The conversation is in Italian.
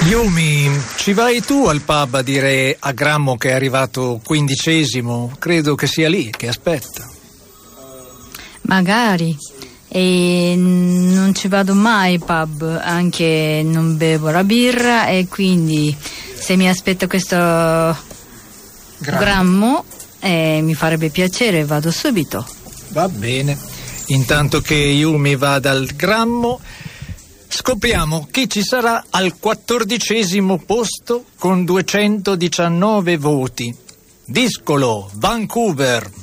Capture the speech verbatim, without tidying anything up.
Yumi, ci vai tu al pub a dire a Grammo che è arrivato quindicesimo? Credo che sia lì che aspetta. Magari. E non ci vado mai al pub, anche non bevo la birra, e quindi se mi aspetta questo Grammo, Grammo eh, mi farebbe piacere, vado subito. Va bene. Intanto che Yumi va dal Grammo, scopriamo chi ci sarà al quattordicesimo posto con duecentodiciannove voti. Discolo, Vancouver.